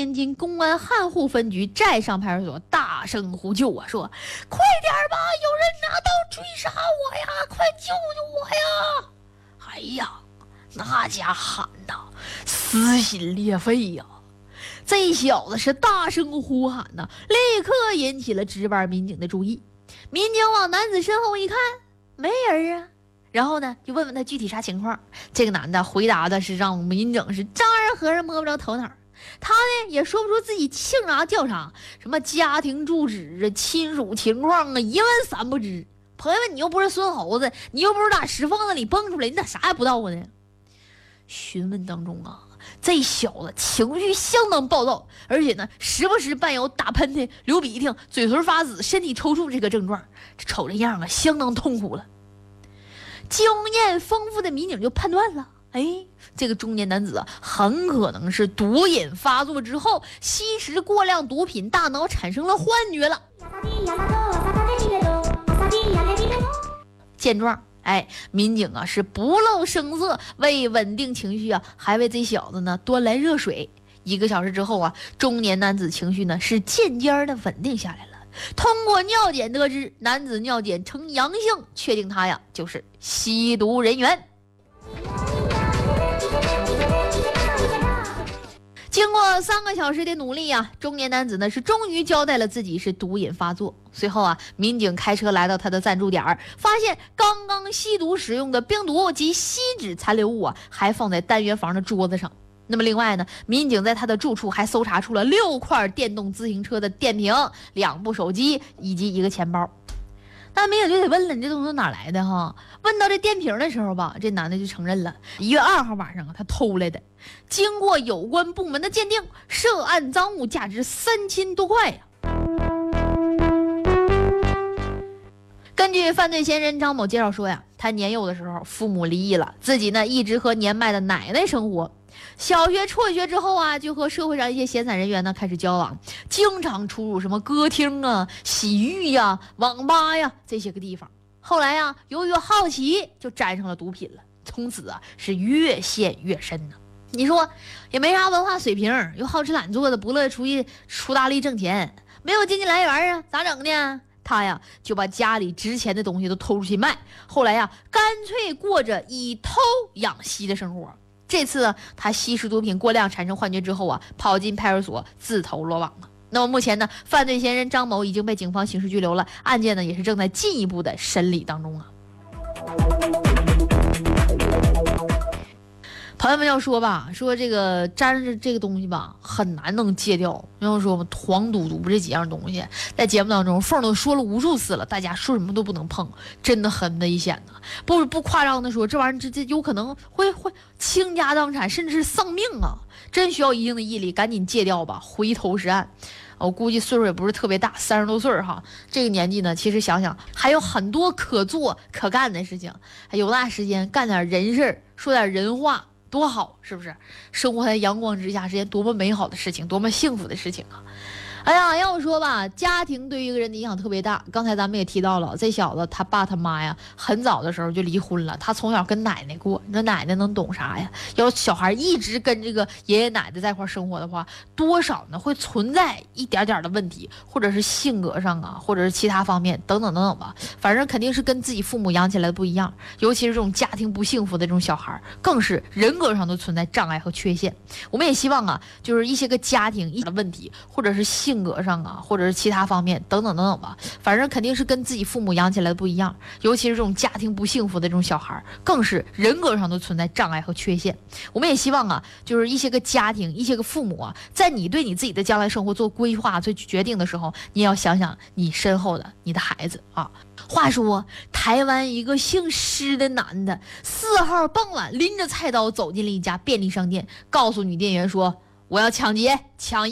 年间，公安汉户分局寨上派出所大声呼救啊，说：“快点吧，有人拿刀追杀我呀，快救救我呀！”哎呀，那家喊的撕心裂肺呀！这小子是大声呼喊呐，立刻引起了值班民警的注意。民警往男子身后一看，没人啊。然后呢，就问问他具体啥情况。这个男的回答的是让民警是丈二和尚摸不着头脑。他呢也说不出自己姓啥叫啥，什么家庭住址啊、亲属情况啊，一问三不知。朋友们，你又不是孙猴子，你又不是打石缝子里蹦出来，你咋啥也不知道呢？询问当中啊，这小子情绪相当暴躁，而且呢，时不时伴有打喷嚏、流鼻涕、嘴唇发紫、身体抽搐这个症状。这瞅这样啊，相当痛苦了。经验丰富的民警就判断了，这个中年男子很可能是毒瘾发作之后吸食过量毒品，大脑产生了幻觉了。见状，民警啊是不露声色，为稳定情绪啊，还为这小子呢端来热水。1个小时之后啊，中年男子情绪呢是渐渐的稳定下来了。通过尿检得知，男子尿检呈阳性，确定他呀就是吸毒人员。经过3个小时的努力啊，中年男子呢是终于交代了自己是毒瘾发作。随后啊，民警开车来到他的暂住点，发现刚刚吸毒使用的冰毒及锡纸残留物啊，还放在单元房的桌子上。那么另外呢，民警在他的住处还搜查出了6块电动自行车的电瓶、2部手机以及1个钱包。那民警就得问了，你这东西哪来的哈？问到这电瓶的时候吧，这男的就承认了，1月2号晚上他偷来的。经过有关部门的鉴定，涉案赃物价值3000多块呀。根据犯罪嫌疑人张某介绍说呀，他年幼的时候父母离异了，自己呢一直和年迈的奶奶生活。小学辍学之后啊，就和社会上一些闲散人员呢开始交往，经常出入什么歌厅啊、洗浴呀、网吧呀这些个地方。后来呀，由于好奇，就沾上了毒品了，从此啊是越陷越深呢。你说也没啥文化水平，又好吃懒做的，不乐意出大力挣钱，没有经济来源啊，咋整呢？他呀就把家里值钱的东西都偷出去卖，后来呀干脆过着以偷养吸的生活。这次他吸食毒品过量产生幻觉之后啊，跑进派出所自投罗网了。那么目前呢，犯罪嫌疑人张某已经被警方刑事拘留了，案件呢也是正在进一步的审理当中啊。朋友们要说吧，说这个沾着这个东西吧，很难能戒掉。要说黄赌毒这几样东西，在节目当中凤都说了无数次了，大家说什么都不能碰，真的很危险的。不夸张的说，这玩意儿这有可能会倾家荡产，甚至是丧命啊！真需要一定的毅力，赶紧戒掉吧，回头是岸。我估计岁数也不是特别大，30多岁哈，这个年纪呢，其实想想还有很多可做可干的事情，还有那时间干点人事，说点人话。多好，是不是？生活在阳光之下是件多么美好的事情，多么幸福的事情啊！哎呀，要我说吧，家庭对于一个人的影响特别大。刚才咱们也提到了，这小子他爸他妈呀，很早的时候就离婚了。他从小跟奶奶过，你说奶奶能懂啥呀？要小孩一直跟这个爷爷奶奶在一块生活的话，多少呢会存在一点点的问题，或者是性格上啊，或者是其他方面等等等等吧。反正肯定是跟自己父母养起来的不一样，尤其是这种家庭不幸福的这种小孩，更是人格上都存在障碍和缺陷。我们也希望啊，就是一些个家庭的问题，或者是性格上啊，或者是其他方面等等等等吧，反正肯定是跟自己父母养起来的不一样，尤其是这种家庭不幸福的这种小孩，更是人格上都存在障碍和缺陷。我们也希望啊，就是一些个家庭、一些个父母啊，在你对你自己的将来生活做规划、做决定的时候，你要想想你身后的你的孩子啊。话说，台湾一个姓施的男的4号傍晚拎着菜刀走进了一家便利商店，告诉女店员说：“我要抢劫，抢